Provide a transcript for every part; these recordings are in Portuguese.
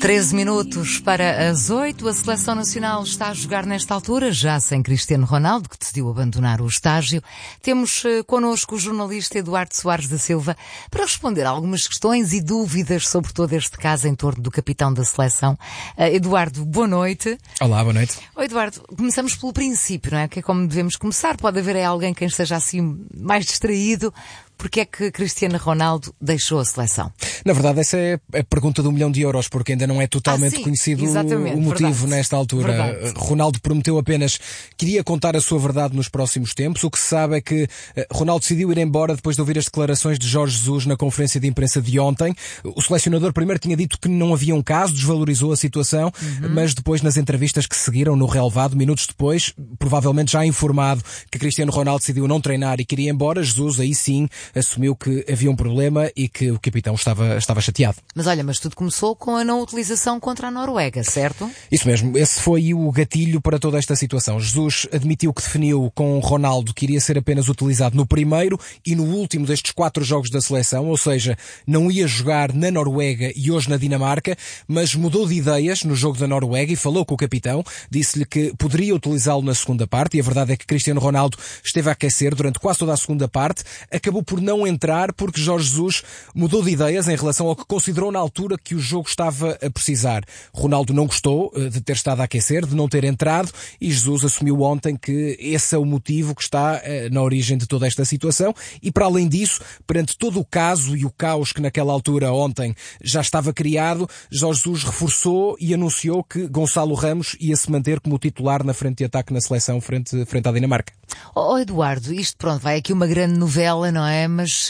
13 minutos para as 8. A Seleção Nacional está a jogar nesta altura, já sem Cristiano Ronaldo, que decidiu abandonar o estágio. Temos connosco o jornalista Eduardo Soares da Silva para responder a algumas questões e dúvidas sobre todo este caso em torno do capitão da seleção. Eduardo, boa noite. Olá, boa noite. Eduardo, começamos pelo princípio, não é? Que é como devemos começar. Pode haver alguém quem esteja assim mais distraído. Porque é que Cristiano Ronaldo deixou a seleção? Na verdade, essa é a pergunta do €1.000.000, porque ainda não é totalmente conhecido o motivo nesta altura. Verdade. Ronaldo prometeu apenas que iria contar a sua verdade nos próximos tempos. O que se sabe é que Ronaldo decidiu ir embora depois de ouvir as declarações de Jorge Jesus na conferência de imprensa de ontem. O selecionador primeiro tinha dito que não havia um caso, desvalorizou a situação, mas depois nas entrevistas que seguiram no relevado, minutos depois, provavelmente já informado que Cristiano Ronaldo decidiu não treinar e queria ir embora, Jesus aí sim assumiu que havia um problema e que o capitão estava chateado. Mas tudo começou com a não utilização contra a Noruega, certo? Isso mesmo, esse foi o gatilho para toda esta situação. Jesus admitiu que definiu com Ronaldo que iria ser apenas utilizado no primeiro e no último destes 4 jogos da seleção, ou seja, não ia jogar na Noruega e hoje na Dinamarca, mas mudou de ideias no jogo da Noruega e falou com o capitão, disse-lhe que poderia utilizá-lo na segunda parte, e a verdade é que Cristiano Ronaldo esteve a aquecer durante quase toda a segunda parte, acabou por não entrar porque Jorge Jesus mudou de ideias em relação ao que considerou na altura que o jogo estava a precisar. Ronaldo não gostou de ter estado a aquecer, de não ter entrado, e Jesus assumiu ontem que esse é o motivo que está na origem de toda esta situação. E para além disso, perante todo o caso e o caos que naquela altura ontem já estava criado, Jorge Jesus reforçou e anunciou que Gonçalo Ramos ia se manter como titular na frente de ataque na seleção frente à Dinamarca. Eduardo, isto pronto, vai aqui uma grande novela, não é? Mas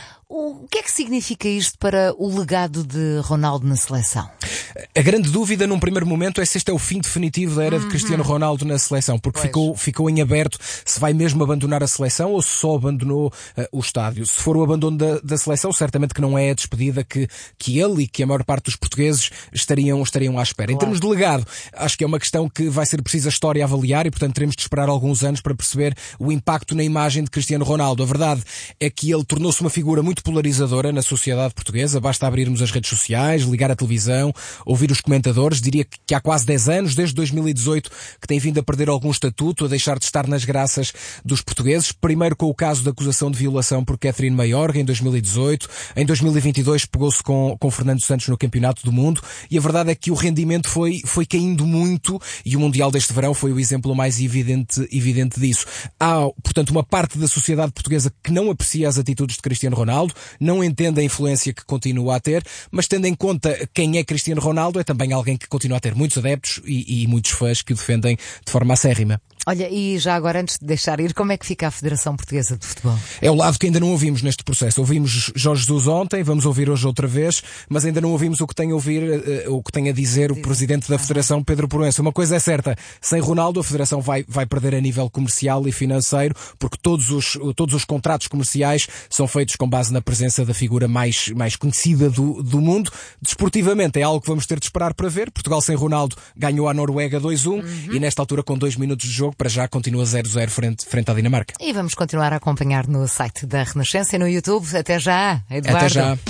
o que é que significa isto para o legado de Ronaldo na seleção? A grande dúvida num primeiro momento é se este é o fim definitivo da era de Cristiano Ronaldo na seleção, porque ficou em aberto se vai mesmo abandonar a seleção ou se só abandonou o estádio. Se for o abandono da seleção, certamente que não é a despedida que ele e que a maior parte dos portugueses estariam à espera. Claro. Em termos de legado, acho que é uma questão que vai ser preciso a história avaliar e, portanto, teremos de esperar alguns anos para perceber o impacto na imagem de Cristiano Ronaldo. A verdade é que ele tornou-se uma figura muito polarizadora na sociedade portuguesa. Basta abrirmos as redes sociais, ligar a televisão, ouvir os comentadores. Diria que há quase 10 anos, desde 2018, que tem vindo a perder algum estatuto, a deixar de estar nas graças dos portugueses. Primeiro com o caso da acusação de violação por Catherine Mayorga em 2018. Em 2022 pegou-se com Fernando Santos no Campeonato do Mundo, e a verdade é que o rendimento foi caindo muito, e o Mundial deste verão foi o exemplo mais evidente disso. Há, portanto, uma parte da sociedade portuguesa que não aprecia as atitudes de Cristiano Ronaldo, não entende a influência que continua a ter, mas tendo em conta quem é Cristiano Ronaldo, é também alguém que continua a ter muitos adeptos e muitos fãs que o defendem de forma acérrima. Olha, e já agora, antes de deixar ir, como é que fica a Federação Portuguesa de Futebol? É o lado que ainda não ouvimos neste processo. Ouvimos Jorge Jesus ontem, vamos ouvir hoje outra vez, mas ainda não ouvimos o que tem a dizer o Presidente da Federação, Pedro Proença. Uma coisa é certa, sem Ronaldo a Federação vai perder a nível comercial e financeiro, porque todos os contratos comerciais são feitos com base na presença da figura mais conhecida do mundo. Desportivamente é algo que vamos ter de esperar para ver. Portugal sem Ronaldo ganhou à Noruega 2-1 e nesta altura, com 2 minutos de jogo, para já continua 0-0 frente à Dinamarca. E vamos continuar a acompanhar no site da Renascença e no YouTube. Até já, Eduardo. Até já.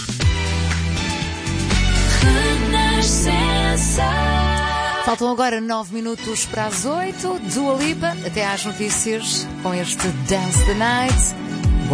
Faltam agora 9 minutos para as 8. Dua Lipa, até às notícias com este Dance the Night.